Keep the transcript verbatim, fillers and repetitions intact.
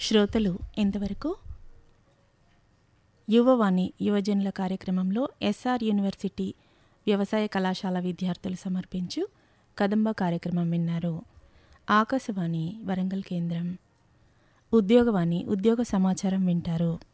శ్రోతలు ఇంతవరకు యువవాణి యువజనుల కార్యక్రమంలో ఎస్ఆర్ యూనివర్సిటీ వ్యవసాయ కళాశాల విద్యార్థులు సమర్పించు కదంబ కార్యక్రమం విన్నారు. ఆకాశవాణి వరంగల్ కేంద్రం. ఉద్యోగవాణి ఉద్యోగ సమాచారం వింటారు.